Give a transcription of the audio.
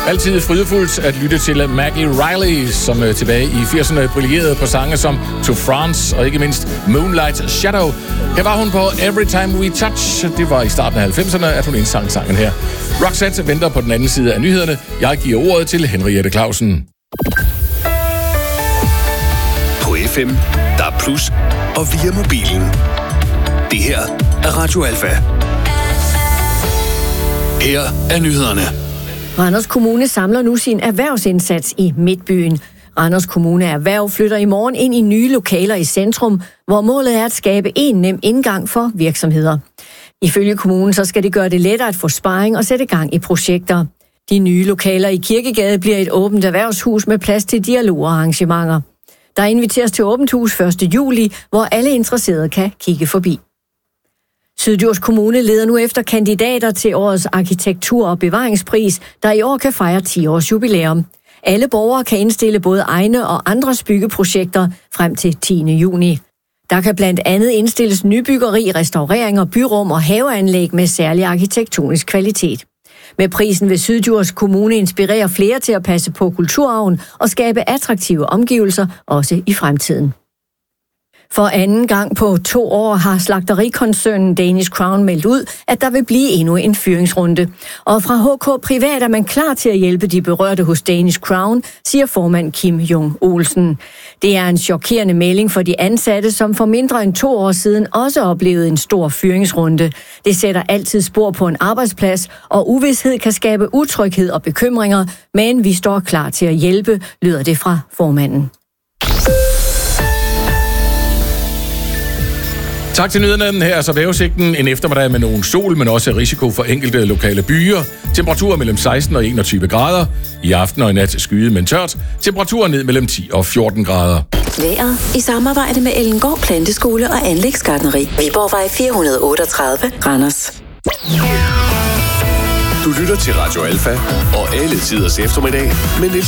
Altid frydefuldt at lytte til Maggie Reilly, som tilbage i 80'erne brillerede på sange som To France og ikke mindst Moonlight Shadow. Her var hun på Every Time We Touch. Det var i starten af 90'erne, at hun indsang sangen her. Roxette venter på den anden side af nyhederne. Jeg giver ordet til Henriette Clausen. På FM, der er plus og via mobilen. Det her er Radio Alfa. Her er nyhederne. Randers Kommune samler nu sin erhvervsindsats i Midtbyen. Randers Kommune Erhverv flytter i morgen ind i nye lokaler i centrum, hvor målet er at skabe en nem indgang for virksomheder. Ifølge kommunen så skal det gøre det lettere at få sparring og sætte gang i projekter. De nye lokaler i Kirkegade bliver et åbent erhvervshus med plads til dialog og arrangementer. Der inviteres til åbent hus 1. juli, hvor alle interesserede kan kigge forbi. Syddjurs Kommune leder nu efter kandidater til årets arkitektur- og bevaringspris, der i år kan fejre 10 års jubilæum. Alle borgere kan indstille både egne og andres byggeprojekter frem til 10. juni. Der kan blandt andet indstilles nybyggeri, restaureringer, byrum og haveanlæg med særlig arkitektonisk kvalitet. Med prisen vil Syddjurs Kommune inspirere flere til at passe på kulturarven og skabe attraktive omgivelser også i fremtiden. For anden gang på 2 år har slagterikoncernen Danish Crown meldt ud, at der vil blive endnu en fyringsrunde. Og fra HK Privat er man klar til at hjælpe de berørte hos Danish Crown, siger formand Kim Jong Olsen. Det er en chokerende melding for de ansatte, som for mindre end 2 år siden også oplevede en stor fyringsrunde. Det sætter altid spor på en arbejdsplads, og uvished kan skabe utryghed og bekymringer, men vi står klar til at hjælpe, lyder det fra formanden. Tak til nyhederne. Her er så vejrudsigten. En eftermiddag med nogen sol, men også risiko for enkelte lokale byer. Temperaturer mellem 16 og 21 grader. I aften og i nat skyet, men tørt. Temperaturer ned mellem 10 og 14 grader. Vejret i samarbejde med Ellengård Planteskole og Anlægsgartneri. Viborgvej 438, Randers. Du lytter til Radio Alfa og alle tiders eftermiddag med